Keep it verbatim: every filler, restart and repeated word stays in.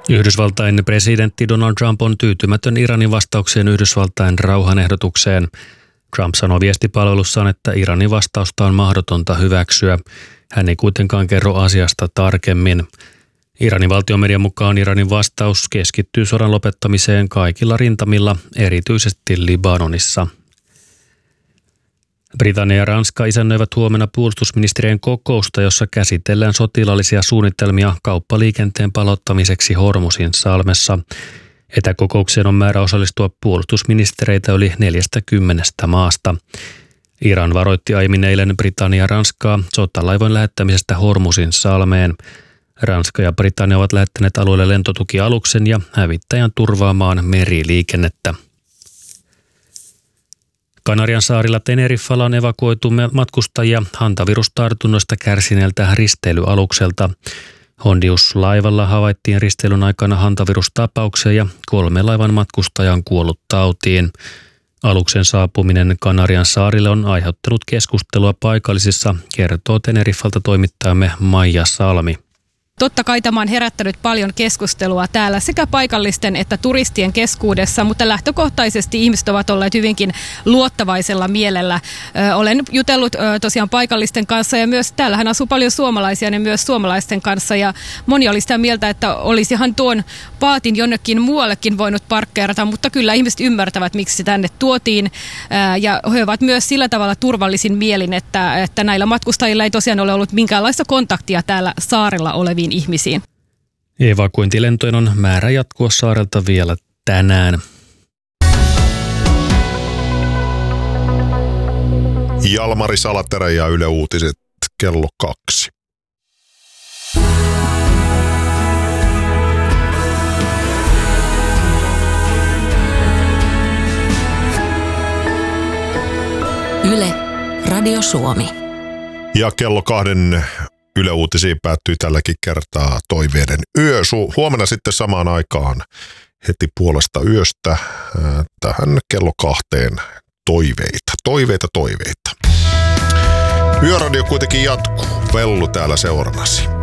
Yhdysvaltain presidentti Donald Trump on tyytymätön Iranin vastaukseen Yhdysvaltain rauhanehdotukseen. Trump sanoi viestipalvelussaan, että Iranin vastausta on mahdotonta hyväksyä. Hän ei kuitenkaan kerro asiasta tarkemmin. Iranin valtionmedian mukaan Iranin vastaus keskittyy sodan lopettamiseen kaikilla rintamilla, erityisesti Libanonissa. Britannia ja Ranska isännöivät huomenna puolustusministerien kokousta, jossa käsitellään sotilaallisia suunnitelmia kauppaliikenteen palauttamiseksi Hormuzin salmessa. Etäkokoukseen on määrä osallistua puolustusministereitä yli neljästäkymmenestä maasta. Iran varoitti aiemmin eilen Britannia ja Ranskaa sotalaivojen lähettämisestä Hormuzin salmeen. Ranska ja Britannia ovat lähettäneet alueelle lentotukialuksen ja hävittäjän turvaamaan meriliikennettä. Kanarian saarilla Teneriffalla on evakuoitu matkustajia hantavirustartunnoista kärsineeltä risteilyalukselta. Hondius-laivalla havaittiin risteilyn aikana hantavirustapauksia ja kolme laivan matkustajaa on kuollut tautiin. Aluksen saapuminen Kanarian saarille on aiheuttanut keskustelua paikallisissa, kertoo Teneriffalta toimittajamme Maija Salmi. Totta kai tämä on herättänyt paljon keskustelua täällä sekä paikallisten että turistien keskuudessa, mutta lähtökohtaisesti ihmiset ovat olleet hyvinkin luottavaisella mielellä. Ö, olen jutellut ö, tosiaan paikallisten kanssa ja myös täällähän asuu paljon suomalaisia ja myös suomalaisten kanssa ja moni oli sitä mieltä, että olisihan tuon paatin jonnekin muuallekin voinut parkkeerata, mutta kyllä ihmiset ymmärtävät, miksi se tänne tuotiin ö, ja he ovat myös sillä tavalla turvallisin mielin, että, että näillä matkustajilla ei tosiaan ole ollut minkäänlaista kontaktia täällä saarella oleviin ihmisiin. Evakuointilentojen on määrä jatkua saarelta vielä tänään. Jalmari Salaterä ja Yle Uutiset kello kaksi. Yle, Radio Suomi. Ja kello kahden Yle Uutisiin päättyy tälläkin kertaa toiveiden yö. Huomenna sitten samaan aikaan heti puolesta yöstä tähän kello kahteen toiveita. Toiveita, toiveita. Yöradio kuitenkin jatkuu. Vellu täällä seurannasi.